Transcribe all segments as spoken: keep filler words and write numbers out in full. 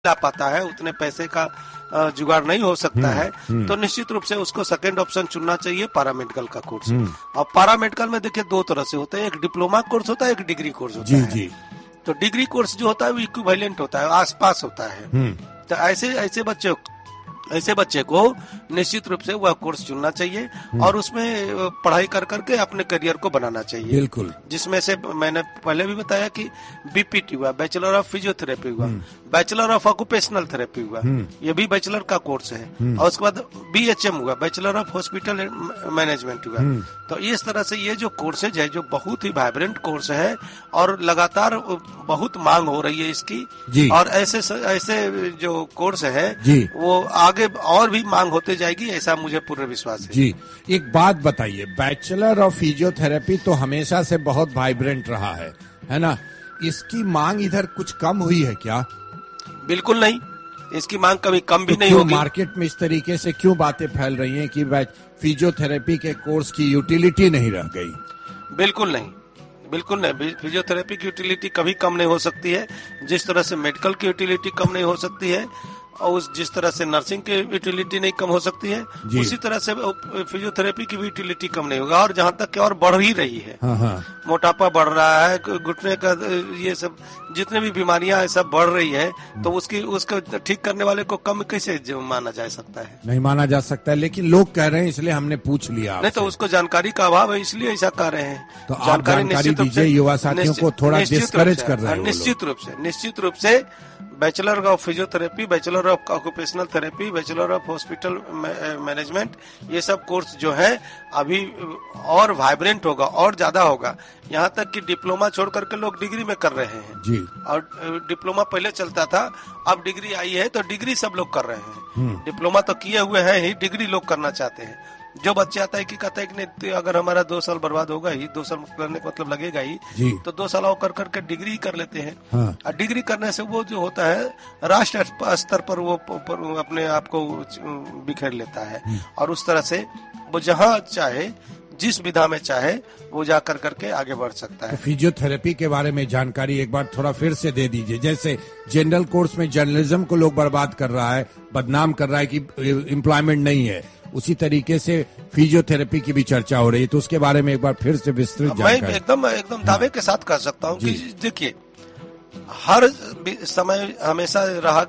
ला पाता है, उतने पैसे का जुगाड़ नहीं हो सकता है, तो निश्चित रूप से उसको सेकंड ऑप्शन चुनना चाहिए पैरामेडिकल का कोर्स। और पैरामेडिकल में देखिए दो तरह से होता है, एक डिप्लोमा कोर्स होता है, एक डिग्री कोर्स होता जी, है। जी। तो डिग्री कोर्स जो होता है वो इक्विवेलेंट होता है, आसपास होता है। तो ऐसे ऐसे बच्चे ऐसे बच्चे को निश्चित रूप से वह कोर्स चुनना चाहिए और उसमें पढ़ाई कर करके अपने करियर को बनाना चाहिए। बिल्कुल। जिसमें से मैंने पहले भी बताया कि बीपीटी हुआ, बैचलर ऑफ फिजियोथेरेपी हुआ, बैचलर ऑफ ऑक्यूपेशनल थेरेपी हुआ, ये भी बैचलर का कोर्स है। और उसके बाद बीएचएम हुआ, बैचलर ऑफ हॉस्पिटल मैनेजमेंट हुआ। तो इस तरह से ये जो कोर्सेज है जो बहुत ही वाइब्रेंट कोर्स है और लगातार बहुत मांग हो रही है इसकी। और ऐसे ऐसे जो कोर्स है वो आगे और भी मांग होते जाएगी, ऐसा मुझे पूर्ण विश्वास है। जी, एक बात बताइए, बैचलर ऑफ फिजियोथेरेपी तो हमेशा से बहुत वाइब्रेंट रहा है, है ना? इसकी मांग इधर कुछ कम हुई है क्या? बिल्कुल नहीं, इसकी मांग कभी कम भी तो नहीं होगी। मार्केट में इस तरीके से क्यों बातें फैल रही हैं कि फिजियोथेरेपी के कोर्स की यूटिलिटी नहीं रह गई? बिल्कुल नहीं, बिल्कुल नहीं। फिजियोथेरेपी की यूटिलिटी कभी कम नहीं हो सकती है, जिस तरह से मेडिकल की यूटिलिटी कम नहीं हो सकती है और उस जिस तरह से नर्सिंग की यूटिलिटी नहीं कम हो सकती है, उसी तरह से फिजियोथेरेपी की भी यूटिलिटी कम नहीं होगा। और जहाँ तक कि और बढ़ ही रही है। हाँ हाँ। मोटापा बढ़ रहा है, घुटने का ये सब जितने भी बीमारियां है सब बढ़ रही है, तो उसकी उसको ठीक करने वाले को कम कैसे माना जा सकता है? नहीं माना जा सकता है, लेकिन लोग कह रहे हैं इसलिए हमने पूछ लिया। नहीं तो उसको जानकारी का अभाव है, इसलिए ऐसा कह रहे हैं। तो जानकारी दीजिए, युवा साथियों को थोड़ा डिस्करेज कर रहे हैं। निश्चित रूप से निश्चित रूप से bachelor of physiotherapy, bachelor of occupational therapy, bachelor of hospital management, ये सब कोर्स जो है अभी और वाइब्रेंट होगा और ज्यादा होगा। यहाँ तक कि डिप्लोमा छोड़ करके लोग डिग्री में कर रहे हैं जी। और डिप्लोमा पहले चलता था, अब डिग्री आई है तो डिग्री सब लोग कर रहे हैं। डिप्लोमा तो किए हुए हैं ही, डिग्री लोग करना चाहते हैं। जो बच्चे आता है कि कहता है कि नहीं, अगर हमारा दो साल बर्बाद होगा ही, दो साल करने का मतलब लगेगा ही, तो दो साल और कर करके डिग्री कर लेते हैं। हाँ। और डिग्री करने से वो जो होता है राष्ट्र स्तर पर वो पर अपने आप को बिखेर लेता है और उस तरह से वो जहाँ चाहे जिस विधा में चाहे वो जा कर करके आगे बढ़ सकता है। तो फिजियोथेरेपी के बारे में जानकारी एक बार थोड़ा फिर से दे दीजिए। जैसे जनरल कोर्स में जर्नलिज्म को लोग बर्बाद कर रहा है, बदनाम कर रहा है कि एम्प्लॉयमेंट नहीं है, उसी तरीके से फिजियोथेरेपी की भी चर्चा हो रही है, तो उसके बारे में एक बार फिर से विस्तृत जानकारी। मैं एकदम एकदम दावे के साथ कह सकता हूँ कि देखिए, हर समय हमेशा रहा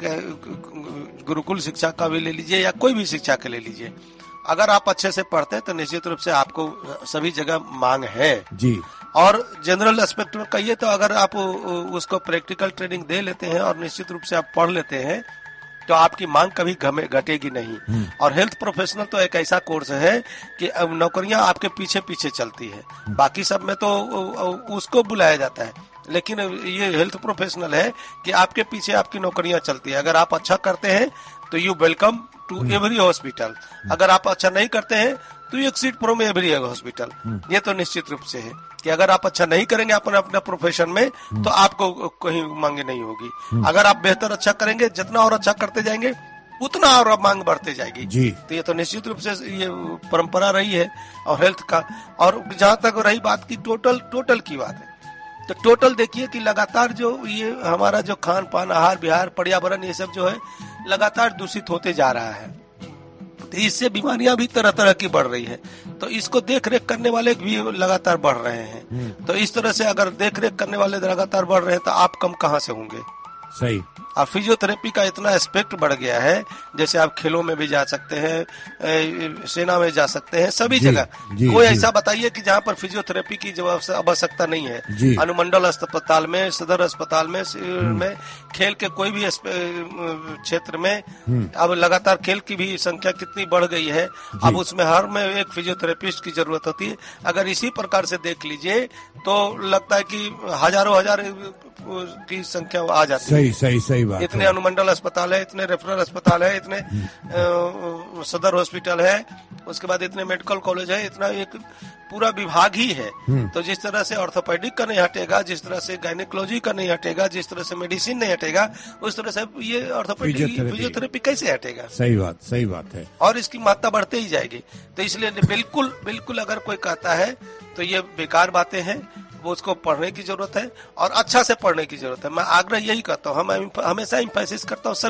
गुरुकुल शिक्षा का भी ले लीजिए या कोई भी शिक्षा का ले लीजिए, अगर आप अच्छे से पढ़ते हैं तो निश्चित रूप से आपको सभी जगह मांग है जी। और जनरल एस्पेक्ट में कहिए तो अगर आप उसको प्रैक्टिकल ट्रेनिंग दे लेते हैं और निश्चित रूप से आप पढ़ लेते हैं तो आपकी मांग कभी घटेगी नहीं। और हेल्थ प्रोफेशनल तो एक ऐसा कोर्स है कि नौकरियां आपके पीछे पीछे चलती है, बाकी सब में तो उसको बुलाया जाता है, लेकिन ये हेल्थ प्रोफेशनल है कि आपके पीछे आपकी नौकरियां चलती है। अगर आप अच्छा करते हैं तो you welcome to every hospital, अगर आप अच्छा नहीं करते हैं तो you exit from every hospital. ये तो निश्चित रूप से है कि अगर आप अच्छा नहीं करेंगे अपने अपने प्रोफेशन में तो आपको कहीं मांग नहीं होगी। अगर आप बेहतर अच्छा करेंगे, जितना और अच्छा करते जाएंगे उतना और मांग बढ़ते जाएगी जी। तो ये तो निश्चित रूप से ये परंपरा रही है और हेल्थ का। और जहाँ तक रही बात की टोटल टोटल की बात है, तो टोटल देखिए कि लगातार जो ये हमारा जो खान पान, आहार विहार, पर्यावरण, ये सब जो है लगातार दूषित होते जा रहा है, तो इससे बीमारियां भी तरह तरह की बढ़ रही है। तो इसको देख रेख करने वाले भी लगातार बढ़ रहे हैं। तो इस तरह से अगर देख रेख करने वाले लगातार बढ़ रहे हैं तो आप कम कहाँ से होंगे? सही। अब फिजियोथेरेपी का इतना एस्पेक्ट बढ़ गया है, जैसे आप खेलों में भी जा सकते हैं, सेना में जा सकते हैं, सभी जगह। कोई ऐसा बताइए कि जहाँ पर फिजियोथेरेपी की जो आवश्यकता नहीं है। अनुमंडल अस्पताल में, सदर अस्पताल में, में खेल के कोई भी क्षेत्र में अब लगातार खेल की भी संख्या कितनी बढ़ गई है। अब उसमें हर में एक फिजियोथेरेपिस्ट की जरूरत होती है। अगर इसी प्रकार से देख लीजिए तो लगता है कि हजारों हजार की संख्या आ जाती है। सही सही सही बात। इतने अनुमंडल अस्पताल है, इतने रेफरल अस्पताल है, इतने आ, सदर हॉस्पिटल है, उसके बाद इतने मेडिकल कॉलेज है, इतना एक पूरा विभाग ही है। तो जिस तरह से ऑर्थोपेडिक का नहीं हटेगा, जिस तरह से गायनेकोलॉजी का नहीं हटेगा, जिस तरह से मेडिसिन नहीं हटेगा, उस तरह से ये ऑर्थोपेडिक फिजियोथेरेपी कैसे हटेगा? सही बात, सही बात है। और इसकी मात्रा बढ़ते ही जाएगी। तो इसलिए बिल्कुल बिल्कुल अगर कोई कहता है तो ये बेकार बातें हैं, वो उसको पढ़ने की जरूरत है और अच्छा से पढ़ने की जरूरत है। मैं आग्रह यही करता हूँ, हम हमेशा एम्फेसिस करता हूँ